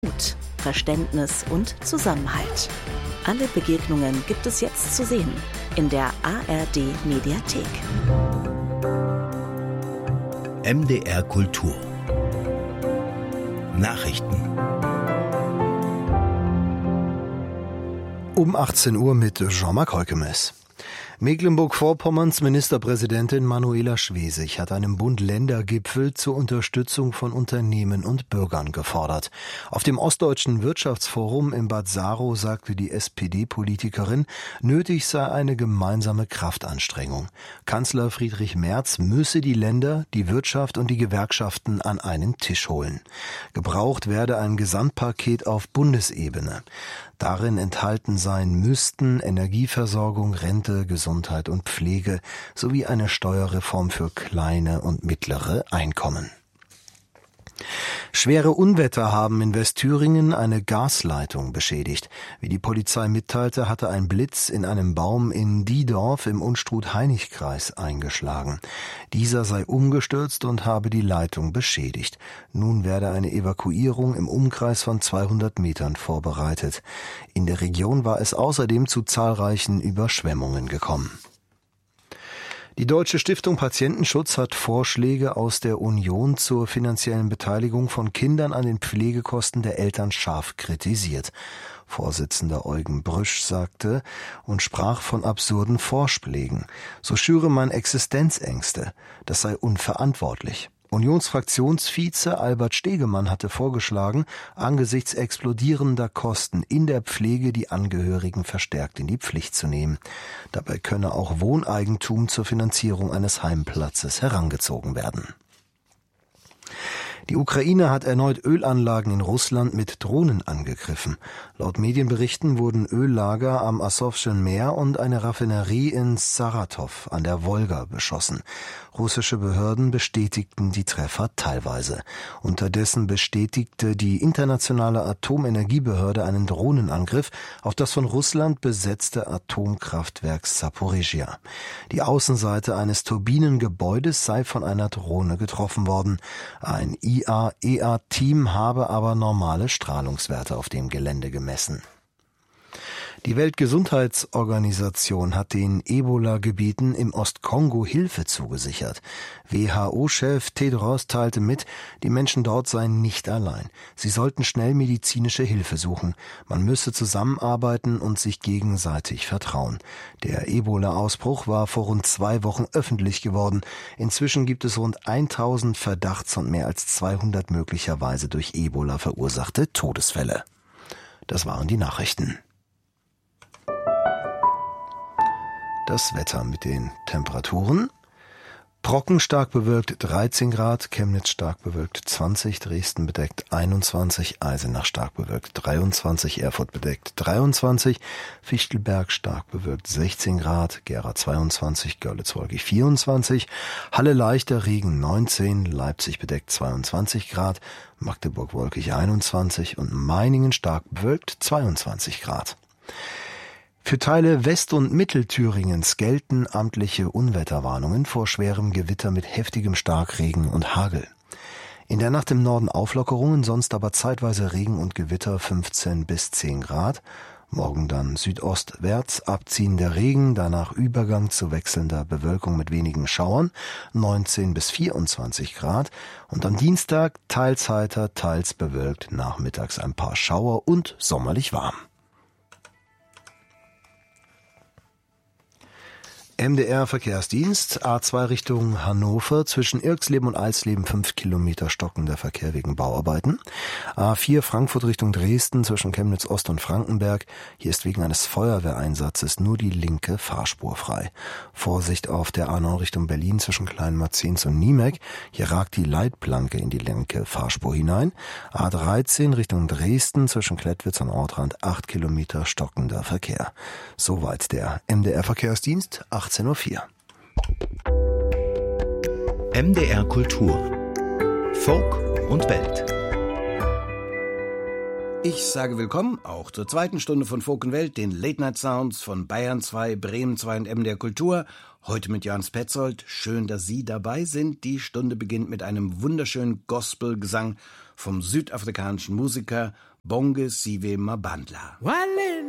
Mut, Verständnis und Zusammenhalt. Alle Begegnungen gibt es jetzt zu sehen in der ARD-Mediathek. MDR Kultur Nachrichten Um 18 Uhr mit Jean-Marc Heukemes. Mecklenburg-Vorpommerns Ministerpräsidentin Manuela Schwesig hat einen Bund-Länder-Gipfel zur Unterstützung von Unternehmen und Bürgern gefordert. Auf dem Ostdeutschen Wirtschaftsforum in Bad Saro sagte die SPD-Politikerin, nötig sei eine gemeinsame Kraftanstrengung. Kanzler Friedrich Merz müsse die Länder, die Wirtschaft und die Gewerkschaften an einen Tisch holen. Gebraucht werde ein Gesamtpaket auf Bundesebene. Darin enthalten sein müssten Energieversorgung, Rente, Gesundheit und Pflege sowie eine Steuerreform für kleine und mittlere Einkommen. Schwere Unwetter haben in Westthüringen eine Gasleitung beschädigt. Wie die Polizei mitteilte, hatte ein Blitz in einem Baum in Diedorf im Unstrut-Hainich-Kreis eingeschlagen. Dieser sei umgestürzt und habe die Leitung beschädigt. Nun werde eine Evakuierung im Umkreis von 200 Metern vorbereitet. In der Region war es außerdem zu zahlreichen Überschwemmungen gekommen. Die Deutsche Stiftung Patientenschutz hat Vorschläge aus der Union zur finanziellen Beteiligung von Kindern an den Pflegekosten der Eltern scharf kritisiert. Vorsitzender Eugen Brüsch sagte und sprach von absurden Vorschlägen. So schüre man Existenzängste. Das sei unverantwortlich. Unionsfraktionsvize Albert Stegemann hatte vorgeschlagen, angesichts explodierender Kosten in der Pflege die Angehörigen verstärkt in die Pflicht zu nehmen. Dabei könne auch Wohneigentum zur Finanzierung eines Heimplatzes herangezogen werden. Die Ukraine hat erneut Ölanlagen in Russland mit Drohnen angegriffen. Laut Medienberichten wurden Öllager am Asowschen Meer und eine Raffinerie in Saratow an der Wolga beschossen. Russische Behörden bestätigten die Treffer teilweise. Unterdessen bestätigte die internationale Atomenergiebehörde einen Drohnenangriff auf das von Russland besetzte Atomkraftwerk Saporizhia. Die Außenseite eines Turbinengebäudes sei von einer Drohne getroffen worden. Ein IAEA-Team habe aber normale Strahlungswerte auf dem Gelände gemessen. Die Weltgesundheitsorganisation hat den Ebola-Gebieten im Ostkongo Hilfe zugesichert. WHO-Chef Tedros teilte mit, die Menschen dort seien nicht allein. Sie sollten schnell medizinische Hilfe suchen. Man müsse zusammenarbeiten und sich gegenseitig vertrauen. Der Ebola-Ausbruch war vor rund 2 Wochen öffentlich geworden. Inzwischen gibt es rund 1000 Verdachts- und mehr als 200 möglicherweise durch Ebola verursachte Todesfälle. Das waren die Nachrichten. Das Wetter mit den Temperaturen. Brocken stark bewölkt 13 Grad, Chemnitz stark bewölkt 20, Dresden bedeckt 21, Eisenach stark bewölkt 23, Erfurt bedeckt 23, Fichtelberg stark bewölkt 16 Grad, Gera 22, Görlitz wolkig 24, Halle leichter Regen 19, Leipzig bedeckt 22 Grad, Magdeburg wolkig 21 und Meiningen stark bewölkt 22 Grad. Für Teile West- und Mittelthüringens gelten amtliche Unwetterwarnungen vor schwerem Gewitter mit heftigem Starkregen und Hagel. In der Nacht im Norden Auflockerungen, sonst aber zeitweise Regen und Gewitter 15 bis 10 Grad. Morgen dann südostwärts abziehender Regen, danach Übergang zu wechselnder Bewölkung mit wenigen Schauern, 19 bis 24 Grad. Und am Dienstag teils heiter, teils bewölkt, nachmittags ein paar Schauer und sommerlich warm. MDR Verkehrsdienst, A2 Richtung Hannover, zwischen Irxleben und Alsleben 5 Kilometer stockender Verkehr wegen Bauarbeiten. A4 Frankfurt Richtung Dresden, zwischen Chemnitz Ost und Frankenberg. Hier ist wegen eines Feuerwehreinsatzes nur die linke Fahrspur frei. Vorsicht auf der A9 Richtung Berlin, zwischen Kleinmarzens und Niemek. Hier ragt die Leitplanke in die linke Fahrspur hinein. A13 Richtung Dresden, zwischen Klettwitz und Ortrand 8 Kilometer stockender Verkehr. Soweit der MDR Verkehrsdienst, 18:04 Uhr. MDR Kultur Folk und Welt. Ich sage willkommen auch zur zweiten Stunde von Folk & Welt, den Late-Night-Sounds von Bayern 2, Bremen 2 und MDR Kultur. Heute mit Jan Petzold. Schön, dass Sie dabei sind. Die Stunde beginnt mit einem wunderschönen Gospelgesang vom südafrikanischen Musiker Bonge Siwe Mabandla. Walele